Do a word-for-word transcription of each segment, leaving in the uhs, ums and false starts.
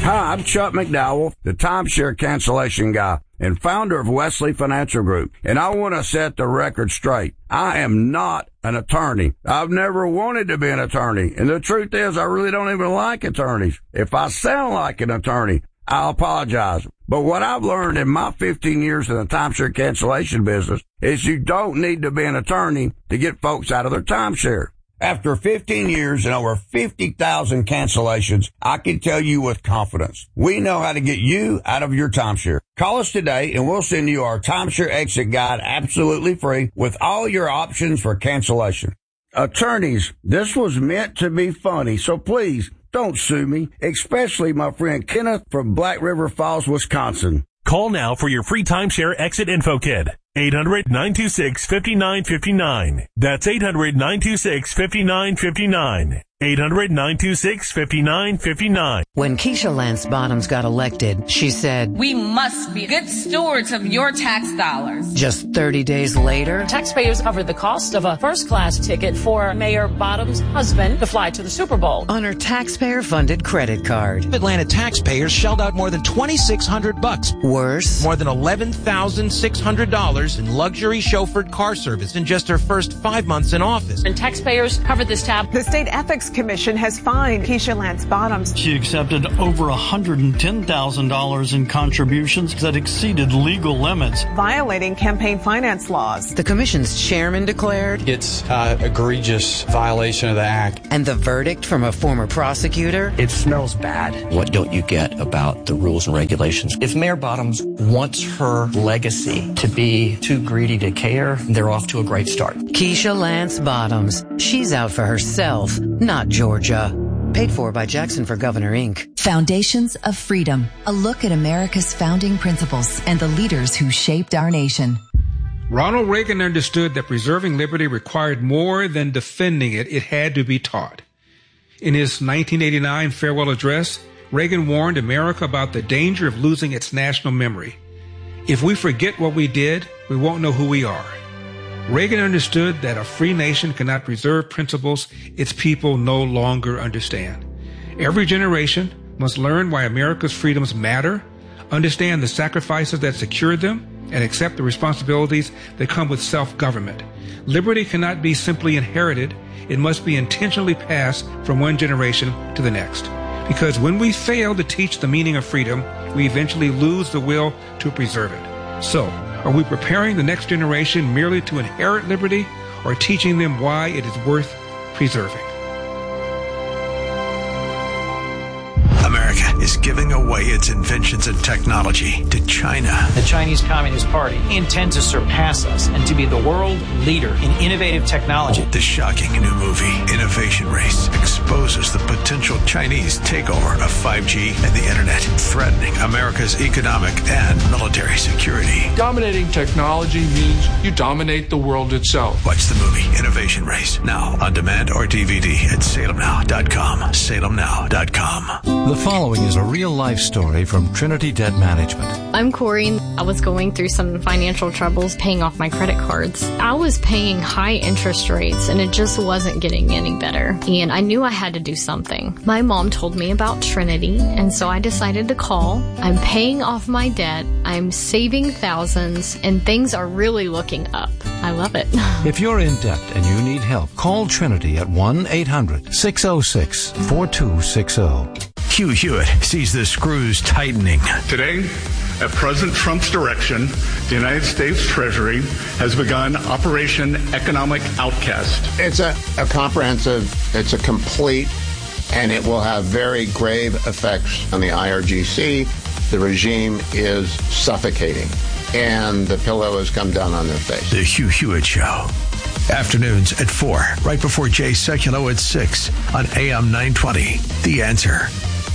Hi, I'm Chuck McDowell, the timeshare cancellation guy and founder of Wesley Financial Group, and I want to set the record straight. I am not an attorney. I've never wanted to be an attorney, and the truth is I really don't even like attorneys. If I sound like an attorney, I apologize. But what I've learned in my fifteen years in the timeshare cancellation business is you don't need to be an attorney to get folks out of their timeshare. After fifteen years and over fifty thousand cancellations, I can tell you with confidence, we know how to get you out of your timeshare. Call us today and we'll send you our timeshare exit guide absolutely free with all your options for cancellation. Attorneys, this was meant to be funny, so please don't sue me, especially my friend Kenneth from Black River Falls, Wisconsin. Call now for your free timeshare exit info kit. eight hundred, nine two six, five nine five nine. That's eight hundred, nine two six, five nine five nine. eight hundred, nine two six, five nine five nine. When Keisha Lance Bottoms got elected, she said, "We must be good stewards of your tax dollars." Just thirty days later, taxpayers covered the cost of a first-class ticket for Mayor Bottoms' husband to fly to the Super Bowl on her taxpayer-funded credit card. Atlanta taxpayers shelled out more than twenty-six hundred bucks. Worse, more than eleven thousand six hundred dollars in luxury chauffeured car service in just her first five months in office. And taxpayers covered this tab. The State Ethics Commission has fined Keisha Lance Bottoms. She accepted over one hundred ten thousand dollars in contributions that exceeded legal limits, violating campaign finance laws. The commission's chairman declared it's an egregious violation of the act. And the verdict from a former prosecutor? It smells bad. What don't you get about the rules and regulations? If Mayor Bottoms wants her legacy to be too greedy to care, they're off to a great start. Keisha Lance Bottoms. She's out for herself, not Georgia. Paid for by Jackson for Governor, Incorporated. Foundations of Freedom. A look at America's founding principles and the leaders who shaped our nation. Ronald Reagan understood that preserving liberty required more than defending it. It had to be taught. In his nineteen eighty-nine farewell address, Reagan warned America about the danger of losing its national memory. If we forget what we did, we won't know who we are. Reagan understood that a free nation cannot preserve principles its people no longer understand. Every generation must learn why America's freedoms matter, understand the sacrifices that secured them, and accept the responsibilities that come with self-government. Liberty cannot be simply inherited. It must be intentionally passed from one generation to the next. Because when we fail to teach the meaning of freedom, we eventually lose the will to preserve it. So, are we preparing the next generation merely to inherit liberty, or teaching them why it is worth preserving? America is giving away its inventions and technology to China. The Chinese Communist Party intends to surpass us and to be the world leader in innovative technology. The shocking new movie, Innovation Race, exposes the potential Chinese takeover of five G and the internet, threatening America's economic and military security. Dominating technology means you dominate the world itself. Watch the movie Innovation Race now on demand or D V D at salem now dot com. salem now dot com. The following is a real-life story from Trinity Debt Management. I'm Corey. I was going through some financial troubles paying off my credit cards. I was paying high interest rates and it just wasn't getting any better. And I knew I had to do something. My mom told me about Trinity, and so I decided to call. I'm paying off my debt. I'm saving thousands, and things are really looking up. I love it. If you're in debt and you need help, call Trinity at one eight hundred, six oh six, four two six oh. Hugh Hewitt sees the screws tightening. Today, at President Trump's direction, the United States Treasury has begun Operation Economic Outcast. It's a, a comprehensive, it's a complete, and it will have very grave effects on the I R G C. The regime is suffocating, and the pillow has come down on their face. The Hugh Hewitt Show. Afternoons at four, right before Jay Sekulow at six on A M nine twenty. The Answer.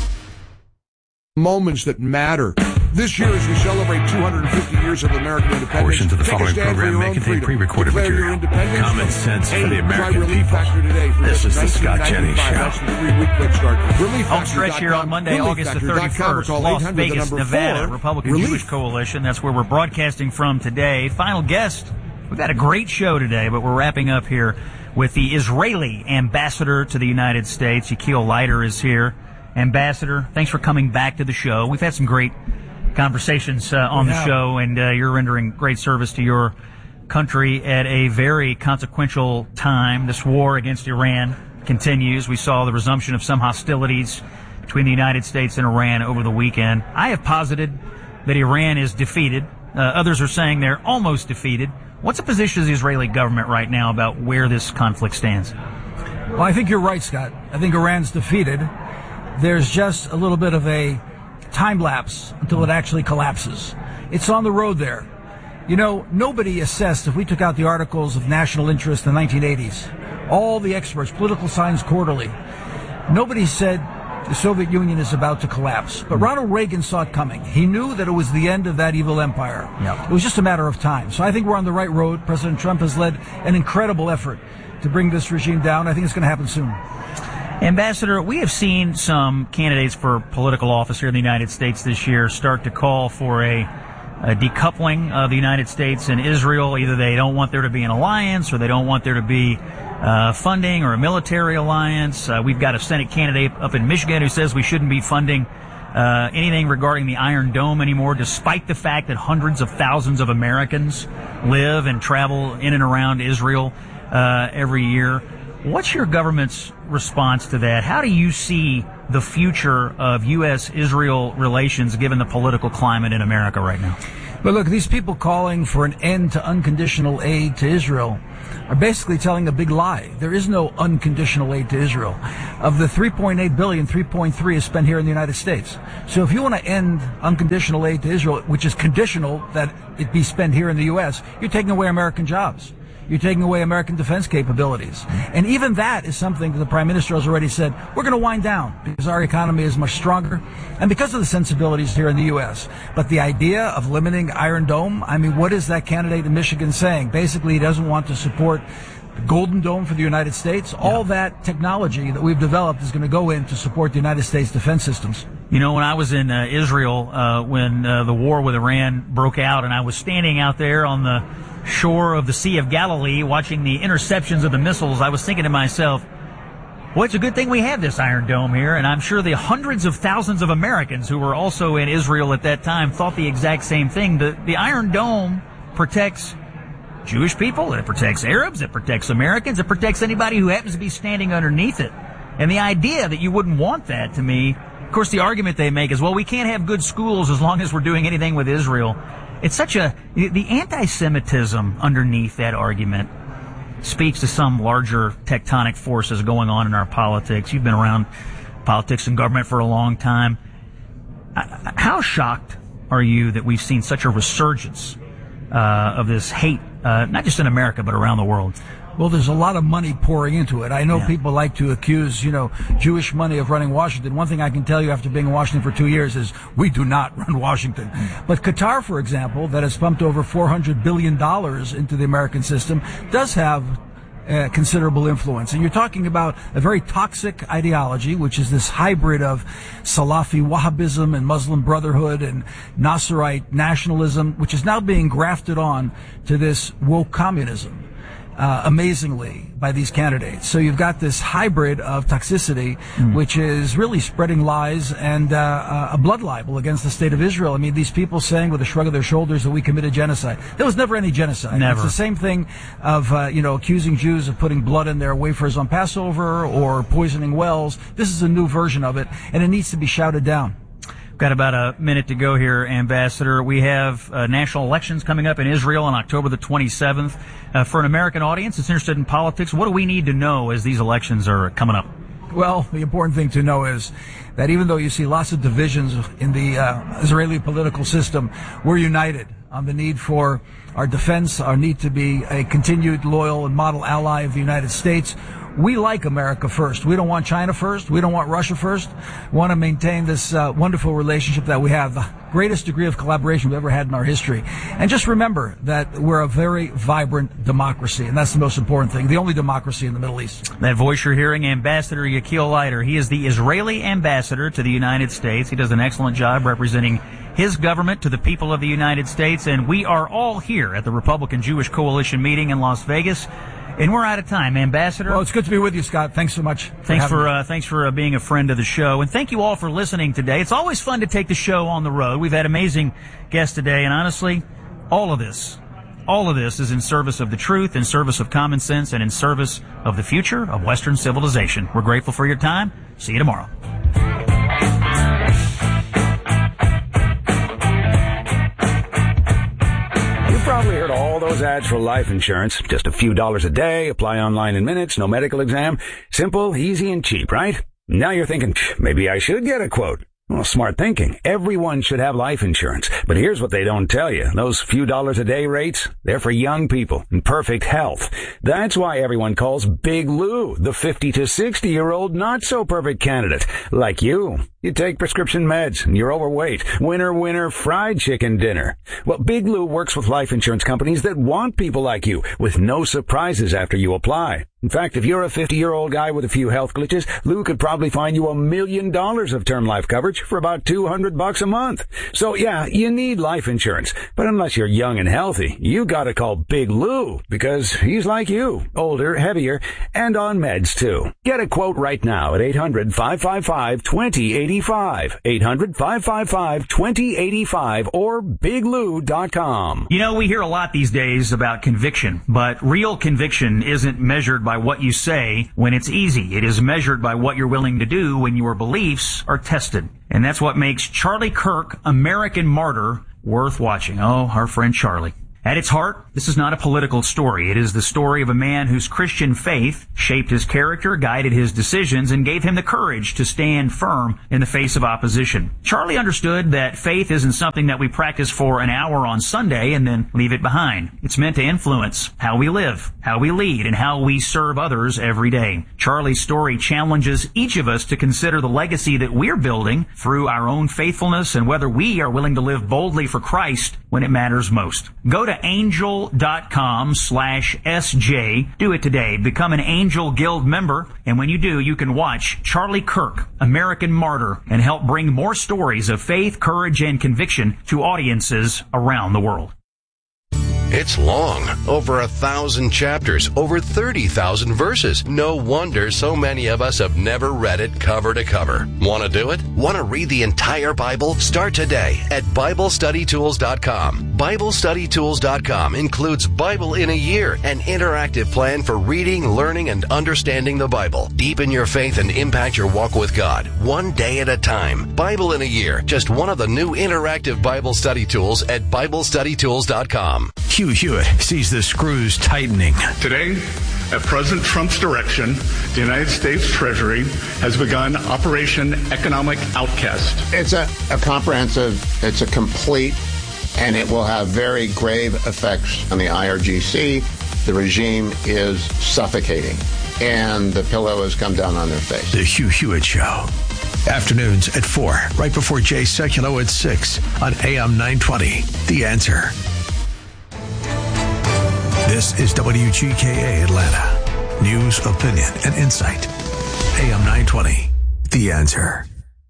Moments that matter. This year, as we celebrate two hundred fifty years of American independence, portions of the following program may contain pre-recorded material. Common sense for the American people. This is the Scott Jennings Show. Home stretch here on Monday, August the thirty-first. Las Vegas, Nevada, Republican Jewish Coalition. That's where we're broadcasting from today. Final guest. We've got a great show today, but we're wrapping up here with the Israeli ambassador to the United States. Yechiel Leiter is here. Ambassador, thanks for coming back to the show. We've had some great conversations uh, on the show, and uh, you're rendering great service to your country at a very consequential time. This war against Iran continues. We saw the resumption of some hostilities between the United States and Iran over the weekend. I have posited that Iran is defeated. Uh, others are saying they're almost defeated. What's the position of the Israeli government right now about where this conflict stands? Well, I think you're right, Scott. I think Iran's defeated. There's just a little bit of a time lapse until it actually collapses. It's on the road there. You know, nobody assessed, if we took out the articles of national interest in the nineteen eighties, all the experts, Political Science Quarterly, nobody said the Soviet Union is about to collapse. But Ronald Reagan saw it coming. He knew that it was the end of that evil empire. Yep. It was just a matter of time. So I think we're on the right road. President Trump has led an incredible effort to bring this regime down. I think it's going to happen soon. Ambassador, we have seen some candidates for political office here in the United States this year start to call for a, a decoupling of the United States and Israel. Either they don't want there to be an alliance or they don't want there to be uh, funding or a military alliance. Uh, we've got a Senate candidate up in Michigan who says we shouldn't be funding uh, anything regarding the Iron Dome anymore, despite the fact that hundreds of thousands of Americans live and travel in and around Israel uh, every year. What's your government's response to that? How do you see the future of U S Israel relations given the political climate in America right now? But look, these people calling for an end to unconditional aid to Israel are basically telling a big lie. There is no unconditional aid to Israel. Of the three point eight billion, three point three is spent here in the United States. So if you want to end unconditional aid to Israel, which is conditional that it be spent here in the U S, you're taking away American jobs. You're taking away American defense capabilities. And even that is something that the Prime Minister has already said, we're going to wind down because our economy is much stronger and because of the sensibilities here in the U S. But the idea of limiting Iron Dome, I mean, what is that candidate in Michigan saying? Basically, he doesn't want to support the Golden Dome for the United States. Yeah. All that technology that we've developed is going to go in to support the United States defense systems. You know, when I was in uh, Israel, uh, when uh, the war with Iran broke out, and I was standing out there on the shore of the Sea of Galilee watching the interceptions of the missiles, I was thinking to myself, well, it's a good thing we have this Iron Dome here, and I'm sure the hundreds of thousands of Americans who were also in Israel at that time thought the exact same thing. The, the Iron Dome protects Jewish people, it protects Arabs, it protects Americans, it protects anybody who happens to be standing underneath it. And the idea that you wouldn't want that, to me, of course, the argument they make is, well, we can't have good schools as long as we're doing anything with Israel. It's such a, the anti-Semitism underneath that argument speaks to some larger tectonic forces going on in our politics. You've been around politics and government for a long time. How shocked are you that we've seen such a resurgence uh, of this hate, uh, not just in America, but around the world? Well, there's a lot of money pouring into it. I know yeah. people like to accuse, you know, Jewish money of running Washington. One thing I can tell you after being in Washington for two years is we do not run Washington. Mm. But Qatar, for example, that has pumped over four hundred billion dollars into the American system, does have uh, considerable influence. And you're talking about a very toxic ideology, which is this hybrid of Salafi Wahhabism and Muslim Brotherhood and Nasserite nationalism, which is now being grafted on to this woke communism. Uh, amazingly, by these candidates. So you've got this hybrid of toxicity, mm. which is really spreading lies and uh, a blood libel against the state of Israel. I mean, these people saying with a shrug of their shoulders that we committed genocide. There was never any genocide. Never. It's the same thing of, uh, you know, accusing Jews of putting blood in their wafers on Passover or poisoning wells. This is a new version of it, and it needs to be shouted down. Got about a minute to go here, Ambassador. We have uh, national elections coming up in Israel on October the twenty-seventh. Uh, for an American audience that's interested in politics, what do we need to know as these elections are coming up? Well, the important thing to know is that even though you see lots of divisions in the uh, Israeli political system, we're united on the need for our defense, our need to be a continued loyal and model ally of the United States. We like America first. We don't want China first. We don't want Russia first. We want to maintain this uh, wonderful relationship that we have. greatest degree of collaboration we've ever had in our history. And just remember that we're a very vibrant democracy, and that's the most important thing, the only democracy in the Middle East. That voice you're hearing, Ambassador Yechiel Leiter. He is the Israeli ambassador to the United States. He does an excellent job representing his government to the people of the United States, and we are all here at the Republican Jewish Coalition meeting in Las Vegas. And we're out of time, Ambassador. Well, it's good to be with you, Scott. Thanks so much. For thanks for me. uh, thanks for uh, being a friend of the show, and thank you all for listening today. It's always fun to take the show on the road. We've had amazing guests today, and honestly, all of this, all of this is in service of the truth, in service of common sense, and in service of the future of Western civilization. We're grateful for your time. See you tomorrow. Probably heard all those ads for life insurance. Just a few dollars a day, apply online in minutes, no medical exam. Simple, easy, and cheap, right? Now you're thinking, maybe I should get a quote. Well, smart thinking. Everyone should have life insurance. But here's what they don't tell you. Those few dollars a day rates, they're for young people in perfect health. That's why everyone calls Big Lou the fifty to sixty year old not so perfect candidate. Like you. You take prescription meds and you're overweight. Winner, winner, fried chicken dinner. Well, Big Lou works with life insurance companies that want people like you with no surprises after you apply. In fact, if you're a fifty-year-old guy with a few health glitches, Lou could probably find you a million dollars of term life coverage for about two hundred bucks a month. So yeah, you need life insurance. But unless you're young and healthy, you gotta call Big Lou because he's like you, older, heavier, and on meds too. Get a quote right now at eight hundred, five five five, two zero eight five. eight hundred, five five five, two zero eight five or big lou dot com. You know, we hear a lot these days about conviction, but real conviction isn't measured by what you say when it's easy. It is measured by what you're willing to do when your beliefs are tested. And that's what makes Charlie Kirk, American Martyr, worth watching. Oh, our friend Charlie. At its heart, this is not a political story. It is the story of a man whose Christian faith shaped his character, guided his decisions, and gave him the courage to stand firm in the face of opposition. Charlie understood that faith isn't something that we practice for an hour on Sunday and then leave it behind. It's meant to influence how we live, how we lead, and how we serve others every day. Charlie's story challenges each of us to consider the legacy that we're building through our own faithfulness and whether we are willing to live boldly for Christ when it matters most. Go to angel.com slash SJ. Do it today. Become an Angel Guild member. And when you do, you can watch Charlie Kirk, American Martyr, and help bring more stories of faith, courage, and conviction to audiences around the world. It's long, over a thousand chapters, over thirty thousand verses. No wonder so many of us have never read it cover to cover. Want to do it? Want to read the entire Bible? Start today at Bible Study Tools dot com. Bible Study Tools dot com includes Bible in a Year, an interactive plan for reading, learning, and understanding the Bible. Deepen your faith and impact your walk with God, one day at a time. Bible in a Year, just one of the new interactive Bible study tools at Bible Study Tools dot com. Hugh Hewitt sees the screws tightening. Today, at President Trump's direction, the United States Treasury has begun Operation Economic Outcast. It's a, a comprehensive, it's a complete, and it will have very grave effects on the I R G C. The regime is suffocating, and the pillow has come down on their face. The Hugh Hewitt Show. Afternoons at four, right before Jay Sekulow at six on A M nine twenty. The Answer. This is W G K A Atlanta. News, opinion, and insight. A M nine twenty. The Answer.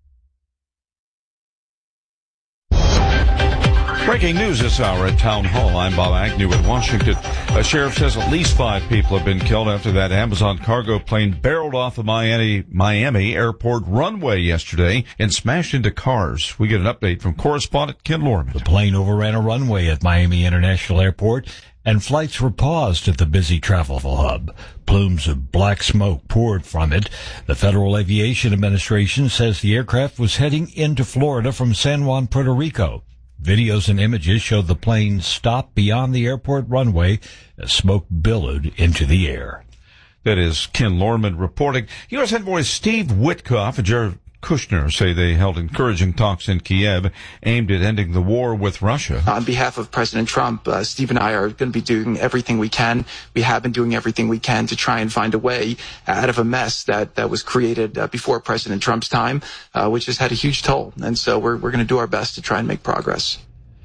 Breaking news this hour at Town Hall. I'm Bob Agnew in Washington. A sheriff says at least five people have been killed after that Amazon cargo plane barreled off the Miami, Miami airport runway yesterday and smashed into cars. We get an update from correspondent Ken Lorman. The plane overran a runway at Miami International Airport, and flights were paused at the busy travel hub. Plumes of black smoke poured from it. The Federal Aviation Administration says the aircraft was heading into Florida from San Juan, Puerto Rico. Videos and images showed the plane stop beyond the airport runway as smoke billowed into the air. That is Ken Lorman reporting. U S Envoy Steve Witkoff and Jared Kushner say they held encouraging talks in Kiev aimed at ending the war with Russia. On behalf of President Trump, uh, Steve and I are going to be doing everything we can. We have been doing everything we can to try and find a way out of a mess that, that was created uh, before President Trump's time, uh, which has had a huge toll. And so we're, we're going to do our best to try and make progress.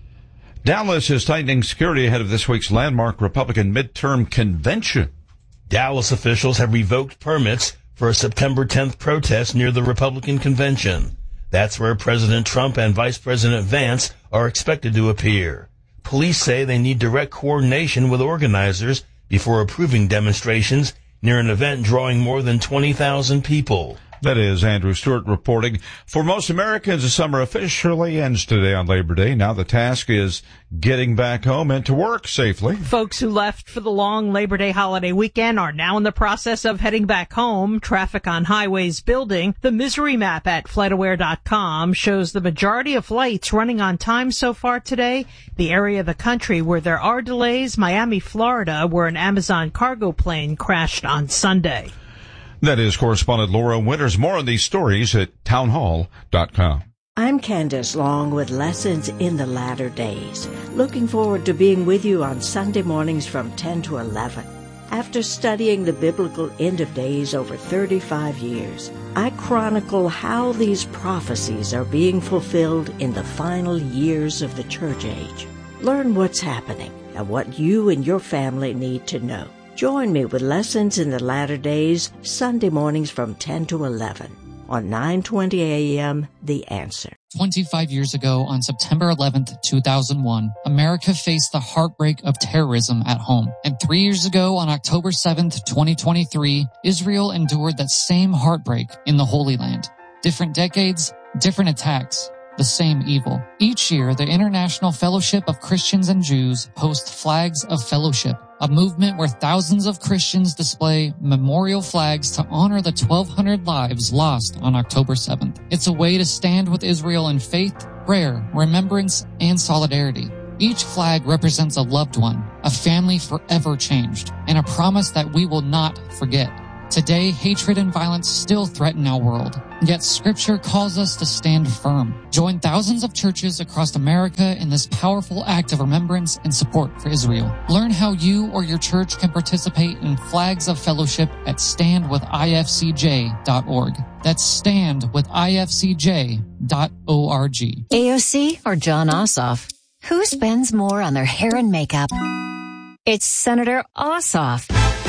Dallas is tightening security ahead of this week's landmark Republican midterm convention. Dallas officials have revoked permits for a September tenth protest near the Republican convention. That's where President Trump and Vice President Vance are expected to appear. Police say they need direct coordination with organizers before approving demonstrations near an event drawing more than twenty thousand people. That is Andrew Stewart reporting. For most Americans, the summer officially ends today on Labor Day. Now the task is getting back home and to work safely. Folks who left for the long Labor Day holiday weekend are now in the process of heading back home. Traffic on highways building. The misery map at FlightAware dot com shows the majority of flights running on time so far today. The area of the country where there are delays, Miami, Florida, where an Amazon cargo plane crashed on Sunday. That is correspondent Laura Winters. More on these stories at townhall dot com. I'm Candace Long with Lessons in the Latter Days. Looking forward to being with you on Sunday mornings from ten to eleven. After studying the biblical end of days over thirty-five years, I chronicle how these prophecies are being fulfilled in the final years of the church age. Learn what's happening and what you and your family need to know. Join me with Lessons in the Latter Days, Sunday mornings from ten to eleven on nine twenty a.m. The Answer. twenty-five years ago, on September eleventh, two thousand one, America faced the heartbreak of terrorism at home. And three years ago, on October seventh, twenty twenty-three, Israel endured that same heartbreak in the Holy Land. Different decades, different attacks. The same evil. Each year, the International Fellowship of Christians and Jews hosts Flags of Fellowship, a movement where thousands of Christians display memorial flags to honor the twelve hundred lives lost on October seventh. It's a way to stand with Israel in faith, prayer, remembrance, and solidarity. Each flag represents a loved one, a family forever changed, and a promise that we will not forget. Today, hatred and violence still threaten our world, yet Scripture calls us to stand firm. Join thousands of churches across America in this powerful act of remembrance and support for Israel. Learn how you or your church can participate in Flags of Fellowship at stand with I F C J dot org. That's stand with I F C J dot org. A O C or John Ossoff? Who spends more on their hair and makeup? It's Senator Ossoff.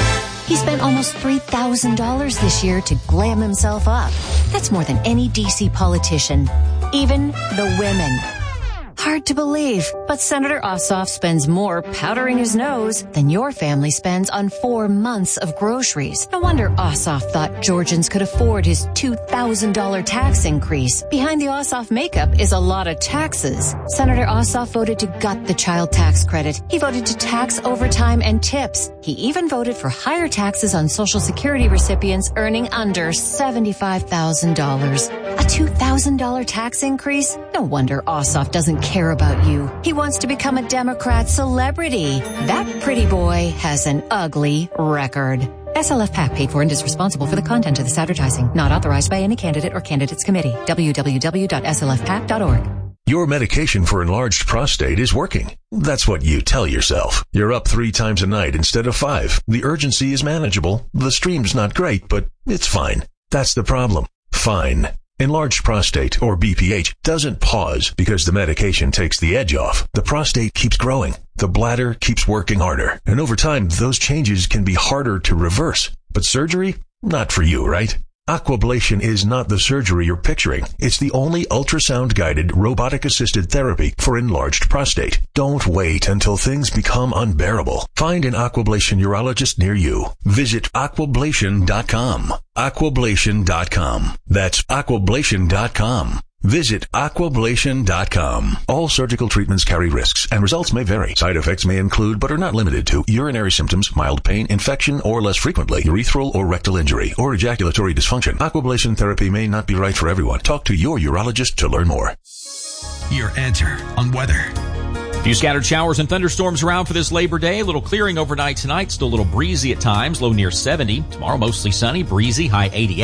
He spent almost three thousand dollars this year to glam himself up. That's more than any D C politician, even the women. Hard to believe, but Senator Ossoff spends more powdering his nose than your family spends on four months of groceries. No wonder Ossoff thought Georgians could afford his two thousand dollars tax increase. Behind the Ossoff makeup is a lot of taxes. Senator Ossoff voted to gut the child tax credit. He voted to tax overtime and tips. He even voted for higher taxes on Social Security recipients earning under seventy-five thousand dollars. A two thousand dollars tax increase? No wonder Ossoff doesn't care about you. He wants to become a Democrat celebrity. That pretty boy has an ugly record. S L F PAC paid for and is responsible for the content of this advertising. Not authorized by any candidate or candidates committee. w w w dot s l f pac dot org. Your medication for enlarged prostate is working. That's what you tell yourself. You're up three times a night instead of five. The urgency is manageable. The stream's not great, but it's fine. That's the problem. Fine. Enlarged prostate, or B P H, doesn't pause because the medication takes the edge off. The prostate keeps growing. The bladder keeps working harder. And over time, those changes can be harder to reverse. But surgery? Not for you, right? Aquablation is not the surgery you're picturing. It's the only ultrasound-guided, robotic-assisted therapy for enlarged prostate. Don't wait until things become unbearable. Find an Aquablation urologist near you. Visit aquablation dot com. aquablation dot com. That's aquablation dot com. Visit aquablation dot com. All surgical treatments carry risks, and results may vary. Side effects may include, but are not limited to, urinary symptoms, mild pain, infection, or less frequently, urethral or rectal injury, or ejaculatory dysfunction. Aquablation therapy may not be right for everyone. Talk to your urologist to learn more. Your answer on weather. A few scattered showers and thunderstorms around for this Labor Day. A little clearing overnight tonight. Still a little breezy at times. Low near seventy. Tomorrow mostly sunny, breezy, high eighty-eight.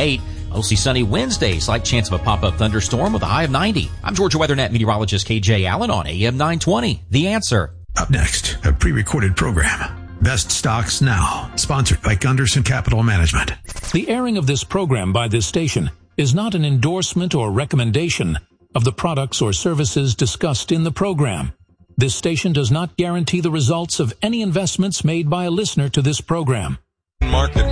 Mostly sunny Wednesday, slight chance of a pop-up thunderstorm with a high of ninety. I'm Georgia WeatherNet meteorologist K J Allen on A M nine twenty. The Answer. Up next, a pre-recorded program. Best Stocks Now, sponsored by Gunderson Capital Management. The airing of this program by this station is not an endorsement or recommendation of the products or services discussed in the program. This station does not guarantee the results of any investments made by a listener to this program. Market